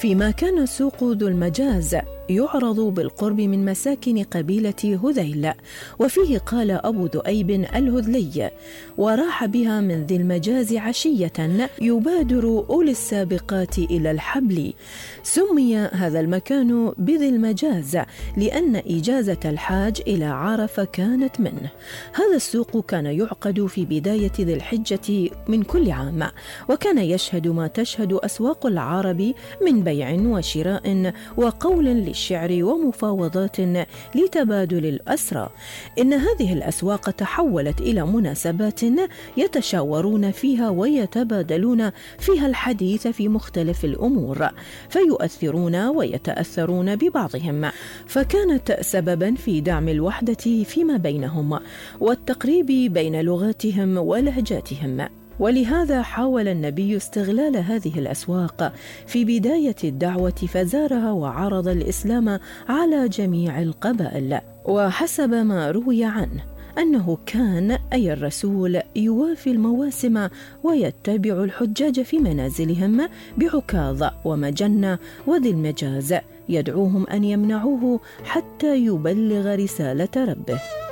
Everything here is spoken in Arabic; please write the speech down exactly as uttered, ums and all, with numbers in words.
فيما كان سوق ذو المجاز يعرض بالقرب من مساكن قبيلة هذيل، وفيه قال أبو ذؤيب الهذلي: وراح بها من ذي المجاز عشية يبادر أولي السابقات إلى الحبل. سمي هذا المكان بذي المجاز لأن إجازة الحاج إلى عرفة كانت منه. هذا السوق كان يعقد في بداية ذي الحجة من كل عام، وكان يشهد ما تشهد أسواق العرب من بيع وشراء وقول للشعر ومفاوضات لتبادل الأسرى. إن هذه الأسواق تحولت إلى مناسبات يتشاورون فيها ويتبادلون فيها الحديث في مختلف الأمور، فيؤثرون ويتأثرون ببعضهم، فكانت سببا في دعم الوحدة فيما بينهم والتقريب بين لغاتهم ولهجاتهم. ولهذا حاول النبي استغلال هذه الأسواق في بداية الدعوة، فزارها وعرض الإسلام على جميع القبائل. وحسب ما روي عنه أنه كان أي الرسول يوافي المواسم ويتبع الحجاج في منازلهم بعكاظ ومجنة وذي المجاز، يدعوهم أن يمنعوه حتى يبلغ رسالة ربه.